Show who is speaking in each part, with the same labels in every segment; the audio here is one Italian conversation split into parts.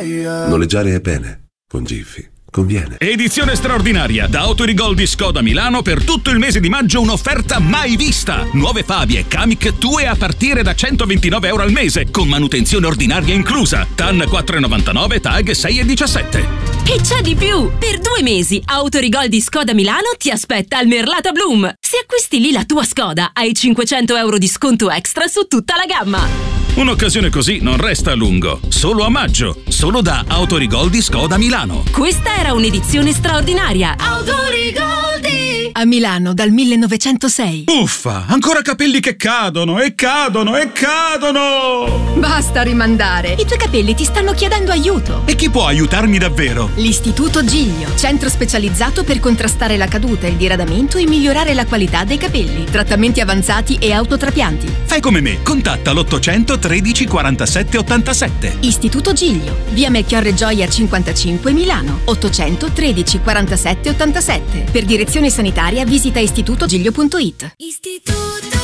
Speaker 1: Noleggiare è bene, con Jiffy conviene.
Speaker 2: Edizione straordinaria da Autorigol di Skoda Milano. Per tutto il mese di maggio un'offerta mai vista. Nuove Fabie Kamiq Tue a partire da €129 al mese, con manutenzione ordinaria inclusa. TAN 4,99, TAG 6,17.
Speaker 3: E c'è di più! Per 2 mesi Autorigol di Skoda Milano ti aspetta al Merlata Bloom. Se acquisti lì la tua Skoda hai €500 di sconto extra su tutta la gamma.
Speaker 2: Un'occasione così non resta a lungo. Solo a maggio. Solo da Autorigol di Skoda Milano.
Speaker 3: Questa era un'edizione straordinaria.
Speaker 4: Autorigoldi a Milano dal 1906.
Speaker 2: Uffa! Ancora capelli che cadono e cadono e cadono!
Speaker 4: Basta rimandare. I tuoi capelli ti stanno chiedendo aiuto.
Speaker 2: E chi può aiutarmi davvero?
Speaker 4: L'Istituto Giglio, centro specializzato per contrastare la caduta, il diradamento e migliorare la qualità dei capelli. Trattamenti avanzati e autotrapianti.
Speaker 2: Fai come me, contatta l'800 13 47 87.
Speaker 4: Istituto Giglio, via Melchiorre Gioia 55 Milano, 800 13 47 87. Per direzione sanitaria visita istitutogiglio.it.
Speaker 5: Istituto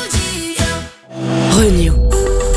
Speaker 5: Giglio.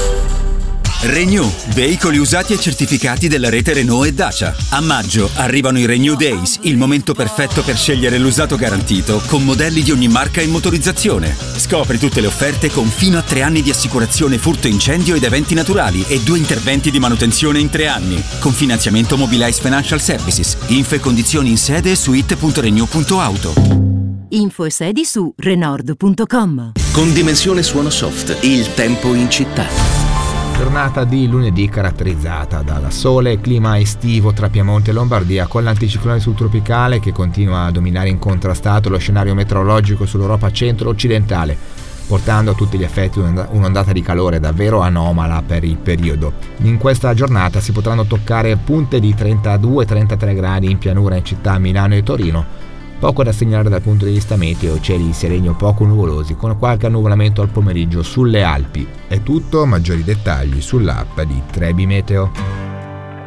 Speaker 6: Renew, veicoli usati e certificati della rete Renault e Dacia. A maggio arrivano i Renew Days, il momento perfetto per scegliere l'usato garantito con modelli di ogni marca e motorizzazione. Scopri tutte le offerte con fino a 3 anni di assicurazione furto incendio ed eventi naturali e 2 interventi di manutenzione in 3 anni. Con finanziamento Mobilize Financial Services. Info e condizioni in sede e su it.renew.auto.
Speaker 3: Info e sedi su renord.com.
Speaker 7: Con Dimensione Suono Soft, il tempo in città.
Speaker 8: Giornata di lunedì caratterizzata dal sole e clima estivo tra Piemonte e Lombardia, con l'anticiclone subtropicale che continua a dominare incontrastato lo scenario meteorologico sull'Europa centro-occidentale, portando a tutti gli effetti un'ondata di calore davvero anomala per il periodo. In questa giornata si potranno toccare punte di 32-33 gradi in pianura in città Milano e Torino. Poco da segnalare dal punto di vista meteo, cieli sereni o poco nuvolosi, con qualche annuvolamento al pomeriggio sulle Alpi. È tutto, maggiori dettagli sull'app di Trebi Meteo.